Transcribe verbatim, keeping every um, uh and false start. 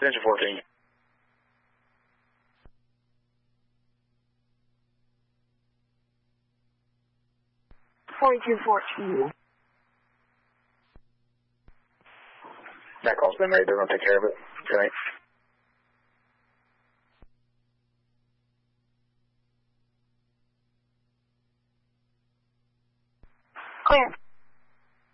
Engine fourteen. forty-two fourteen. That call's been made. They're going to take care of it tonight. Clear.